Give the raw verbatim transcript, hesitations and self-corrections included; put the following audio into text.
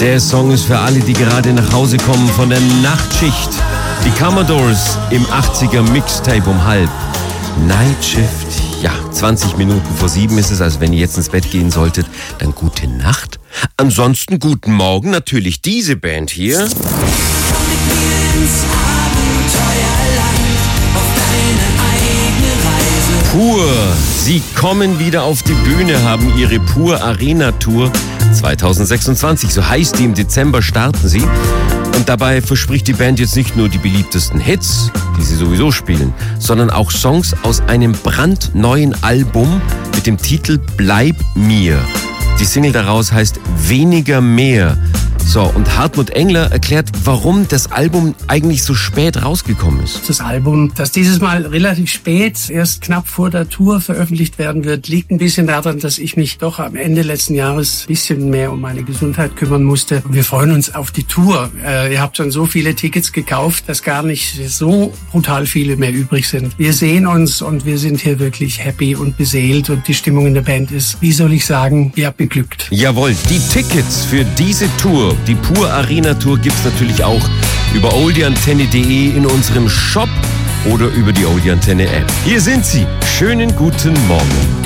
Der Song ist für alle, die gerade nach Hause kommen von der Nachtschicht. Die Commodores im achtziger Mixtape um halb. Night Shift. Ja, zwanzig Minuten vor sieben ist es, also wenn ihr jetzt ins Bett gehen solltet, dann gute Nacht. Ansonsten guten Morgen, natürlich diese Band hier. Komm mit mir ins Abenteuerland, auf deine eigene Reise. Pur. Sie kommen wieder auf die Bühne, haben ihre Pur Arena Tour zwanzig sechsundzwanzig. So heißt die, im Dezember starten sie. Und dabei verspricht die Band jetzt nicht nur die beliebtesten Hits, die sie sowieso spielen, sondern auch Songs aus einem brandneuen Album mit dem Titel Bleib mir. Die Single daraus heißt Weniger mehr. So, und Hartmut Engler erklärt, warum das Album eigentlich so spät rausgekommen ist. Das Album, das dieses Mal relativ spät, erst knapp vor der Tour veröffentlicht werden wird, liegt ein bisschen daran, dass ich mich doch am Ende letzten Jahres ein bisschen mehr um meine Gesundheit kümmern musste. Wir freuen uns auf die Tour. Äh, ihr habt schon so viele Tickets gekauft, dass gar nicht so brutal viele mehr übrig sind. Wir sehen uns und wir sind hier wirklich happy und beseelt und die Stimmung in der Band ist, wie soll ich sagen, ja, beglückt. Jawohl, die Tickets für diese Tour, die Pur Arena Tour, gibt's natürlich auch über oldieantenne punkt de in unserem Shop oder über die Oldie Antenne App. Hier sind sie. Schönen guten Morgen.